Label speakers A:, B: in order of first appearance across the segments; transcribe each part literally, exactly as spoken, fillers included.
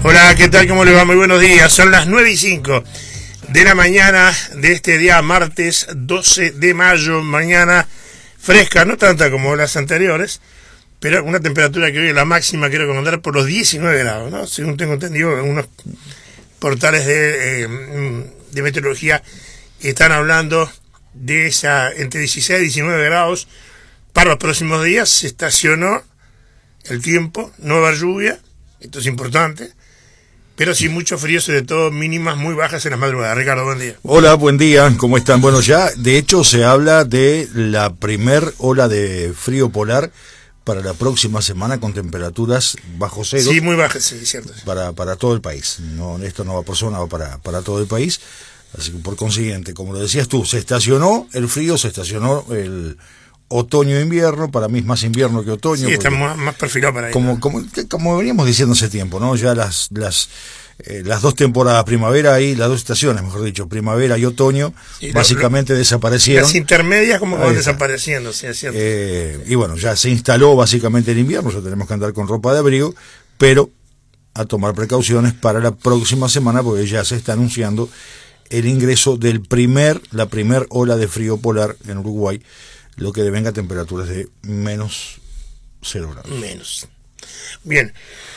A: Hola, ¿qué tal? ¿Cómo les va? Muy buenos días. Son las nueve y cinco de la mañana de este día martes doce de mayo. Mañana fresca, no tanta como las anteriores, pero una temperatura que hoy es la máxima, quiero recomendar, por los diecinueve grados, ¿no? Según tengo entendido, en unos portales de, eh, de meteorología están hablando de esa entre dieciséis y diecinueve grados para los próximos días. Se estacionó el tiempo, no va a haber lluvia, esto es importante, pero sí mucho frío, sobre todo mínimas muy bajas en las madrugadas. Ricardo, buen día.
B: Hola, buen día, ¿cómo están? Bueno, ya de hecho se habla de la primer ola de frío polar para la próxima semana con temperaturas bajo cero.
A: Sí, muy bajas, sí, cierto.
B: Para, para todo el país. No, esto no va por zona, va para, para todo el país. Así que por consiguiente, como lo decías tú, se estacionó el frío, se estacionó el otoño-invierno. Para mí es más invierno que otoño.
A: Sí, está más, más perfilado para ahí.
B: Como, como, como veníamos diciendo hace tiempo, ¿no? Ya las las eh, las dos temporadas, primavera y las dos estaciones, mejor dicho, primavera y otoño, sí, básicamente lo, desaparecieron.
A: Las intermedias como van desapareciendo, sí, es cierto.
B: Eh, y bueno, ya se instaló básicamente el invierno, ya tenemos que andar con ropa de abrigo, pero a tomar precauciones para la próxima semana, porque ya se está anunciando el ingreso del primer, la primer ola de frío polar en Uruguay, lo que devenga temperaturas de menos cero grados.
A: Menos. Bien.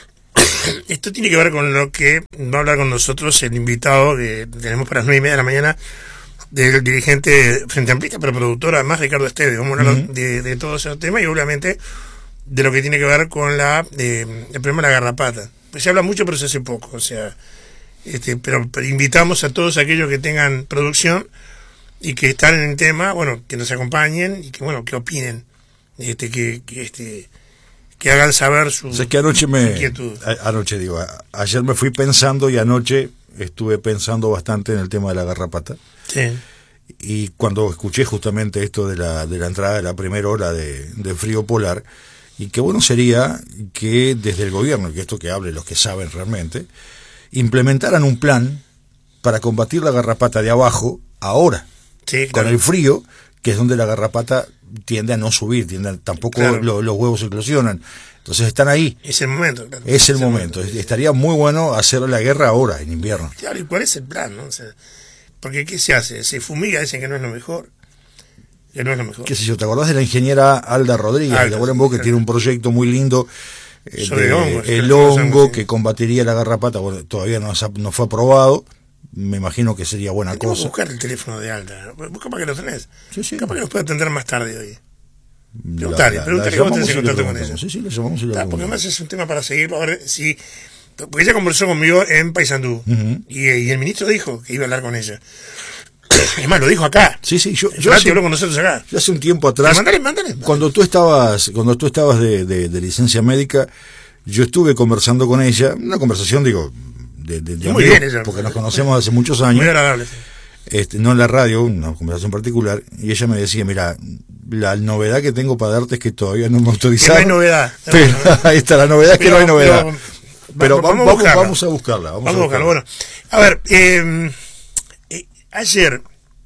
A: Esto tiene que ver con lo que va a hablar con nosotros el invitado que tenemos para las nueve y media de la mañana, del dirigente Frente Amplista, pero productor además, Ricardo Esteve. Vamos a hablar uh-huh. de, de todo ese tema y obviamente de lo que tiene que ver con la eh, el problema de la garrapata. Pues se habla mucho, pero se hace poco. O sea, este, pero, pero invitamos a todos aquellos que tengan producción y que están en el tema, bueno, que nos acompañen y que, bueno, que opinen, este, que, que este, que hagan saber su,
B: o sea, que anoche me,
A: inquietud.
B: A, anoche digo, a, ayer me fui pensando y anoche estuve pensando bastante en el tema de la garrapata.
A: Sí.
B: Y cuando escuché justamente esto de la, de la entrada de la primera hora de, de frío polar, y qué bueno sería que desde el gobierno, que esto que hable los que saben realmente, implementaran un plan para combatir la garrapata de abajo ahora.
A: Sí,
B: con
A: claro.
B: el frío, que es donde la garrapata tiende a no subir, tiende a, tampoco
A: claro.
B: lo, los huevos eclosionan. Entonces están ahí.
A: Es el momento. Claro.
B: Es el
A: es
B: momento.
A: El momento.
B: Estaría muy bueno hacer la guerra ahora, en invierno.
A: Claro, ¿y cuál es el plan? ¿No? O sea, porque ¿qué se hace? Se fumiga, dicen que no es lo mejor. Que no es lo mejor.
B: ¿Qué sé yo? ¿Te acordás de la ingeniera Alda Rodríguez?
A: Alda,
B: de Borenbo, que
A: claro.
B: tiene un proyecto muy lindo. Eh,
A: Sobre
B: de,
A: hongos.
B: el hongo que combatiría la garrapata. Bueno, todavía no, no fue aprobado. Me imagino que sería buena
A: Tengo
B: cosa.
A: que buscar el teléfono de Alda. Busca para que lo tenés.
B: Sí, sí.
A: Capaz que nos puede atender más tarde hoy.
B: Preguntale,
A: preguntale que vos tenés en contacto con ella.
B: Sí, sí, le llamamos y le
A: ah, porque además es un tema para seguir, a ver si... Porque ella conversó conmigo en Paysandú, uh-huh. y, y el ministro dijo que iba a hablar con ella. Es más, lo dijo acá.
B: Sí, sí, yo,
A: yo hace, habló con nosotros acá.
B: Yo hace un tiempo atrás...
A: Mándale, mándale.
B: Cuando tú estabas, cuando tú estabas de, de, de licencia médica, yo estuve conversando con ella, una conversación, digo... De, de, de
A: muy
B: amigos,
A: bien ella,
B: porque nos conocemos hace muchos años.
A: Muy agradable.
B: Este, no en la radio, una conversación particular, y ella me decía, mira, la novedad que tengo para darte es que todavía no me autorizaron.
A: Que no hay novedad.
B: Pero, ahí está, la novedad es que pero, no hay novedad. Pero, pero
A: vamos,
B: vamos,
A: vamos,
B: vamos a buscarla. Vamos,
A: vamos
B: a buscarla.
A: Bueno, a ver, eh, eh, ayer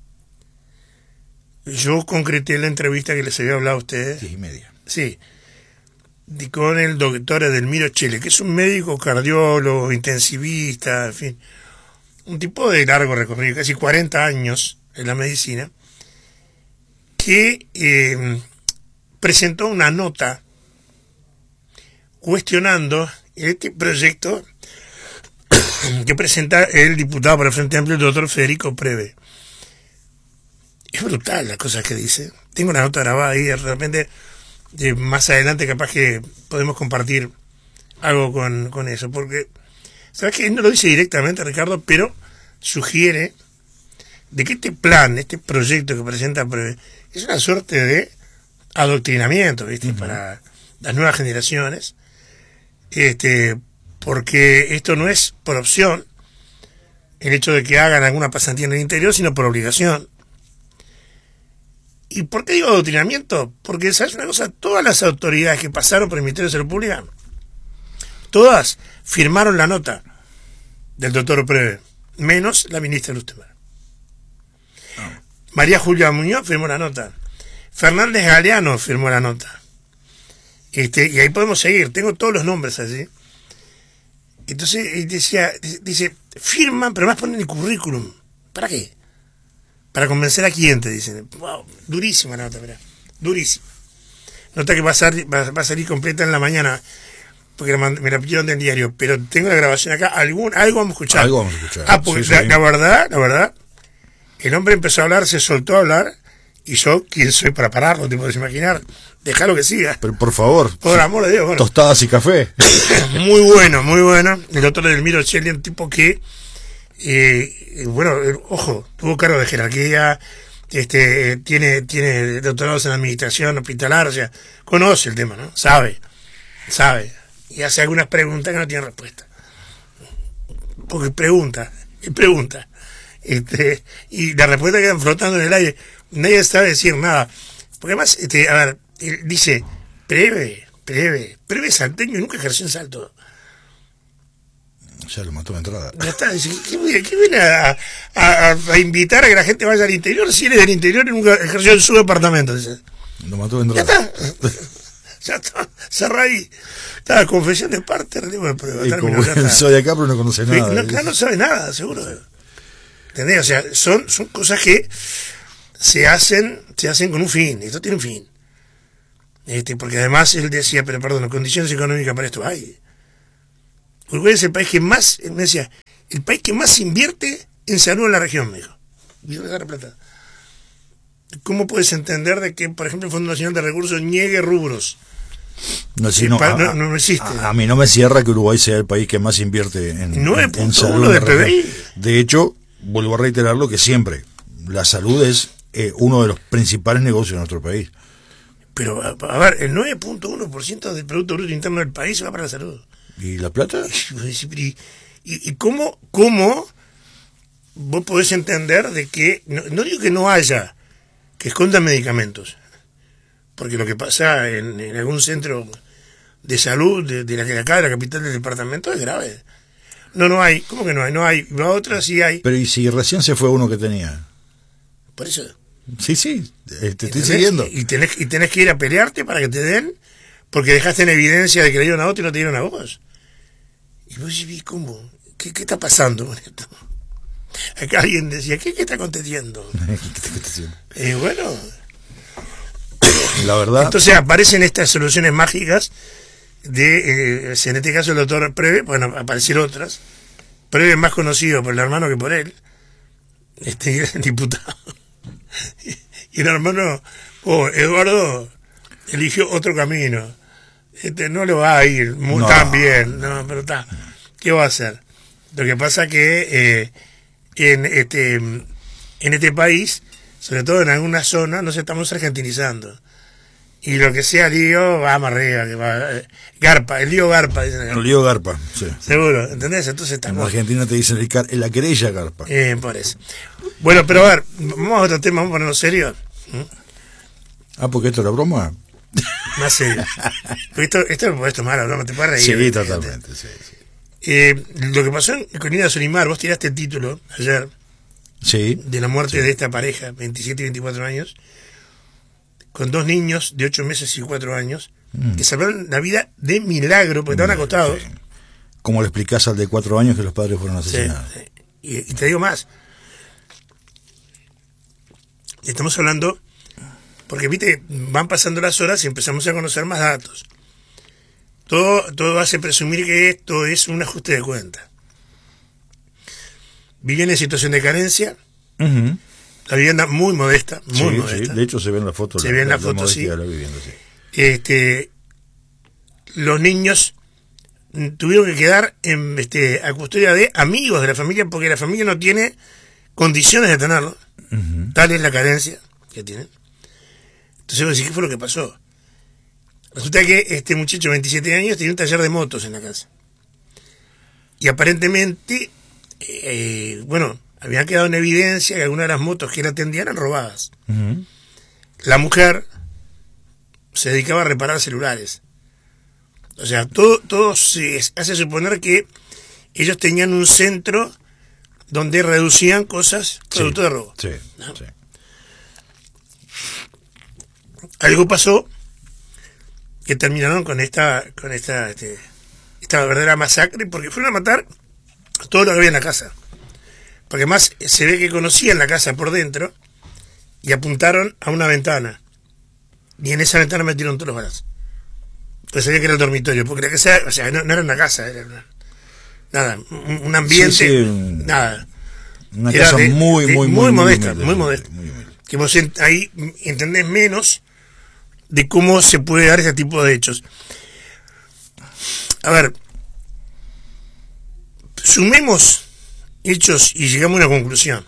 A: yo concreté la entrevista que les había hablado a ustedes.
B: Diez y media.
A: Sí. Con el doctor Edelmiro Chele, que es un médico cardiólogo, intensivista, en fin, un tipo de largo recorrido, casi cuarenta años en la medicina, que eh, presentó una nota cuestionando este proyecto que presenta el diputado por el Frente Amplio, el doctor Federico Preve. Es brutal las cosas que dice. Tengo una nota grabada ahí, de repente... Eh, más adelante capaz que podemos compartir algo con, con eso, porque sabes que él no lo dice directamente, Ricardo, pero sugiere de que este plan, este proyecto que presenta Preve, es una suerte de adoctrinamiento, ¿viste? Uh-huh. Para las nuevas generaciones, este, porque esto no es por opción el hecho de que hagan alguna pasantía en el interior, sino por obligación. ¿Y por qué digo adoctrinamiento? Porque, ¿sabes una cosa? Todas las autoridades que pasaron por el Ministerio de Salud Pública, todas firmaron la nota del doctor Preve, menos la ministra Lustemar. Oh. María Julia Muñoz firmó la nota. Fernández Galeano firmó la nota. Este, y ahí podemos seguir. Tengo todos los nombres allí. Entonces él decía, dice, firman, pero más ponen el currículum. ¿Para qué? Para convencer a quién, te dicen. Wow, durísima la nota, mirá, durísima. Nota que va a, salir, va, va a salir completa en la mañana, porque me, me la pidieron del diario, pero tengo la grabación acá, algún, algo vamos a escuchar.
B: Algo vamos a escuchar.
A: Ah, porque
B: sí,
A: la,
B: sí.
A: la verdad, la verdad, el hombre empezó a hablar, se soltó a hablar, y yo, ¿quién soy para pararlo? Te puedes imaginar. Déjalo que siga.
B: Pero por favor.
A: Por amor de Dios. Bueno.
B: Tostadas y café.
A: Muy bueno, muy bueno. El doctor Edelmiro Cheli, un tipo que, eh, bueno, eh, ojo, tuvo cargo de jerarquía, este, eh, tiene, tiene doctorados en administración hospitalaria, o sea, conoce el tema, ¿no? Sabe, sabe. Y hace algunas preguntas que no tienen respuesta. Porque pregunta, y pregunta. Este, y las respuestas quedan flotando en el aire. Nadie sabe decir nada. Porque además, este, a ver, él dice, Preve, Preve, Preve salteño, nunca ejerció en Salto.
B: Ya lo mató de entrada.
A: Ya está, dice, ¿qué, viene, qué viene a, a, a invitar a que la gente vaya al interior? Si él es del interior y nunca ejerció en su departamento. Dice.
B: Lo mató de
A: Ya
B: entrada.
A: está, ya está, cerrá ahí. Está, confesión de parte, relevo de prueba.
B: Y
A: Término,
B: como
A: ya está.
B: soy acá, pero no conoce nada.
A: No, claro, no sabe nada, seguro. ¿Entendés? O sea, son, son cosas que se hacen, se hacen con un fin. Esto tiene un fin. Este, porque además él decía, pero perdón, condiciones económicas para esto hay. Uruguay es el país que más, él me decía, el país que más invierte en salud en la región, me dijo. Y yo le agarré plata. ¿Cómo puedes entender de que, por ejemplo, el Fondo Nacional de Recursos niegue rubros?
B: No, si
A: Eh,
B: no,
A: pa-
B: a,
A: no, no existe.
B: A, a mí no me cierra que Uruguay sea el país que más invierte en,
A: nueve
B: en, en
A: punto
B: salud.
A: uno
B: en
A: de
B: la
A: P B I.
B: región. De hecho, vuelvo a reiterar lo que siempre, la salud es eh, uno de los principales negocios de nuestro país.
A: Pero, a, a ver, el nueve punto uno por ciento del Producto Bruto Interno del país va para la salud.
B: ¿Y la plata?
A: Y, y, y cómo, cómo vos podés entender de que, no, no digo que no haya, que escondan medicamentos, porque lo que pasa en, en algún centro de salud de, de la de acá, de la capital del departamento, es grave. No, no hay, ¿cómo que no hay? No hay, va otra sí hay.
B: Pero ¿y si recién se fue uno que tenía?
A: Por eso.
B: Sí, sí, eh, te estoy
A: ¿Entendés?
B: siguiendo.
A: Y tenés, y tenés que ir a pelearte para que te den, porque dejaste en evidencia de que le dieron a otro y no te dieron a vos. Y vos decís, ¿cómo? ¿Qué, qué está pasando con esto? Acá alguien decía, ¿qué, qué está aconteciendo?
B: ¿Qué te estoy diciendo?
A: Y bueno,
B: La verdad,
A: entonces aparecen estas soluciones mágicas de, eh, en este caso el doctor Preve, bueno, aparecieron otras. Preve es más conocido por el hermano que por él, este el diputado. Y el hermano, oh, Eduardo, eligió otro camino. Este no le va a ir muy
B: No.
A: tan bien, no, pero está. ¿Qué va a hacer? Lo que pasa que eh, en este en este país, sobre todo en algunas zonas, nos estamos argentinizando. Y lo que sea lío, vamos arriba, que va, eh, garpa, el lío garpa, dicen acá.
B: el lío Garpa, sí.
A: Seguro, ¿entendés? Entonces
B: En
A: estamos
B: Argentina te dicen el car- la querella Garpa.
A: eh, por eso. Bueno, pero a ver, vamos a otro tema, vamos a ponernos serios. ¿Mm?
B: Ah, porque esto era broma.
A: Más serio. Porque esto, esto lo podés tomar, broma, te puedes reír.
B: Sí,
A: fíjate.
B: totalmente, sí, sí.
A: Eh, lo que pasó en- con Ina Solimar, vos tiraste el título ayer
B: Sí,
A: de la muerte de esta pareja, veintisiete y veinticuatro años, con dos niños de ocho meses y cuatro años,
B: Mm.
A: que salvaron la vida de milagro, porque estaban acostados.
B: sí. ¿Cómo le explicás al de cuatro años que los padres fueron
A: Sí,
B: asesinados?
A: sí. Y, y te digo más. Estamos hablando, porque viste, van pasando las horas y empezamos a conocer más datos. Todo, todo hace presumir que esto es un ajuste de cuenta. Viven en situación de carencia,
B: Ujú.
A: la vivienda muy modesta, muy
B: Sí,
A: modesta.
B: sí, de hecho se ven las fotos.
A: Se ven las fotos,
B: modestia
A: sí.
B: de la vivienda, sí.
A: Este, los niños mm, tuvieron que quedar en, este, a custodia de amigos de la familia porque la familia no tiene condiciones de tenerlo.
B: Ujú.
A: Tal es la carencia que tienen. Entonces vos decís, ¿qué fue lo que pasó? Resulta que este muchacho de veintisiete años tenía un taller de motos en la casa. Y aparentemente, eh, bueno, había quedado en evidencia que algunas de las motos que él atendía eran robadas.
B: Ujú.
A: La mujer se dedicaba a reparar celulares. O sea, todo, todo se hace suponer que ellos tenían un centro donde reducían cosas producto
B: Sí,
A: de robo.
B: Sí,
A: ¿No?
B: sí.
A: Algo pasó que terminaron con esta con esta este, esta esta verdadera masacre, porque fueron a matar todo lo que había en la casa. Porque además se ve que conocían la casa por dentro y apuntaron a una ventana. Y en esa ventana metieron todos los balazos. Pues sabía que era el dormitorio, porque la casa, o sea, no, no era una casa, era una, nada, un, un ambiente,
B: sí, sí, un,
A: nada.
B: Una
A: era
B: casa
A: de,
B: muy,
A: de,
B: muy,
A: muy,
B: muy
A: modesta,
B: muy,
A: muy modesta.
B: Muy, muy, muy.
A: Que vos ahí entendés menos de cómo se puede dar ese tipo de hechos. A ver, sumemos hechos y llegamos a una conclusión.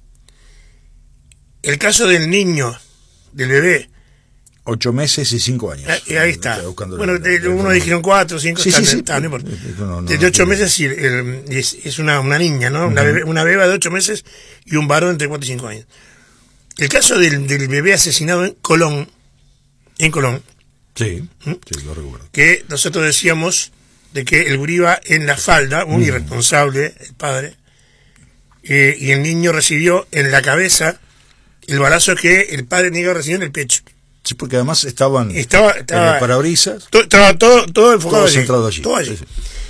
A: El caso del niño, del bebé,
B: ocho meses y cinco años.
A: Ahí, ahí está. Bueno, la, la, unos dijeron cuatro, cinco,
B: sí,
A: está,
B: sí, sí.
A: Está, no importa.
B: No, no,
A: Desde ocho meses sí, el, es, es una, una niña, ¿no? Uh-huh. Una, bebé, una beba de ocho meses y un varón entre cuatro y cinco años. El caso del, del bebé asesinado en Colón, en Colón.
B: Sí, ¿Mm? sí, lo recuerdo.
A: Que nosotros decíamos de que el gurí iba en la falda, un uh-huh. irresponsable, el padre, eh, y el niño recibió en la cabeza el balazo que el padre negro recibió en el pecho.
B: Sí, porque además estaban
A: estaba, estaba
B: en el parabrisas.
A: To, estaba todo, todo enfocado
B: todo
A: allí.
B: Centrado allí.
A: Todo allí.
B: Sí, sí.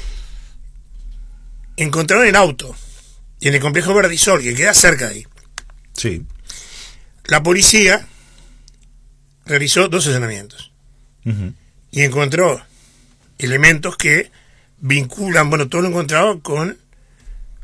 A: Encontraron el auto en el complejo Verdisol, que queda cerca de ahí.
B: Sí.
A: La policía realizó dos allanamientos. Uh-huh. Y encontró elementos que vinculan, bueno, todo lo encontrado con